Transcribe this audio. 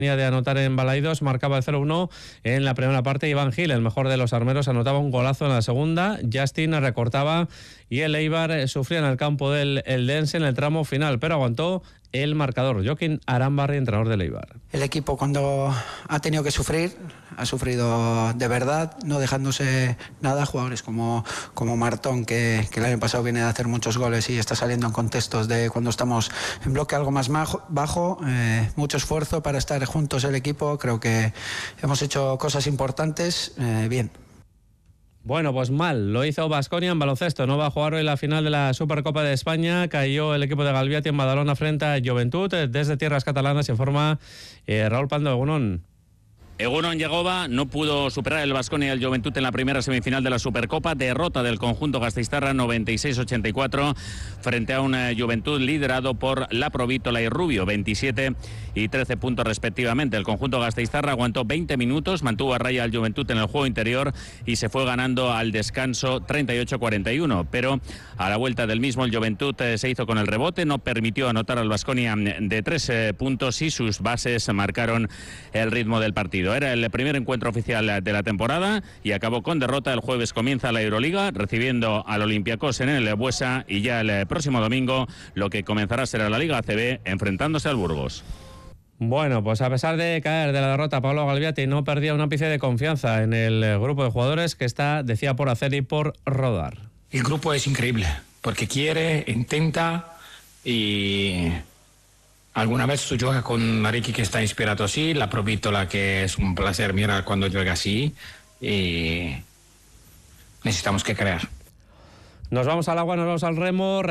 Venía de anotar en Balaidos, marcaba el 0-1 en la primera parte. Iván Gil, el mejor de los armeros, anotaba un golazo en la segunda. Justin recortaba y el Eibar sufría en el campo del Eldense en el tramo final, pero aguantó el marcador. Joaquín Arambarri, entrenador del Eibar. El equipo, cuando ha tenido que sufrir, ha sufrido de verdad, no dejándose nada. Jugadores como Martón, que el año pasado viene de hacer muchos goles y está saliendo en contextos de cuando estamos en bloque algo más bajo. Mucho esfuerzo para estar juntos el equipo. Creo que hemos hecho cosas importantes. Bien. Bueno, pues mal, lo hizo Baskonia en baloncesto. No va a jugar hoy la final de la Supercopa de España. Cayó el equipo de Galviati en Badalona frente a Joventut. Desde tierras catalanas se informa Raúl Pando. Egunon. Egunon Yegoba no pudo superar el Baskonia y el Joventut en la primera semifinal de la Supercopa. Derrota del conjunto gasteiztarra 96-84 frente a un Joventut liderado por Laprovítola y Rubio, 27 y 13 puntos respectivamente. El conjunto gasteiztarra aguantó 20 minutos, mantuvo a raya al Joventut en el juego interior y se fue ganando al descanso 38-41. Pero a la vuelta del mismo el Joventut se hizo con el rebote, no permitió anotar al Baskonia de 3 puntos y sus bases marcaron el ritmo del partido. Era el primer encuentro oficial de la temporada y acabó con derrota. El jueves comienza la Euroliga recibiendo al Olympiacos en el Buesa y ya el próximo domingo lo que comenzará será la Liga ACB enfrentándose al Burgos. Bueno, pues a pesar de caer de la derrota, Pablo Galviati no perdía un ápice de confianza en el grupo de jugadores que está, decía, por hacer y por rodar. El grupo es increíble porque quiere, intenta y alguna vez tú juegas con Ricky que está inspirado así, Laprovítola que es un placer mirar cuando juega así y necesitamos que crear. Nos vamos al agua, nos vamos al remo.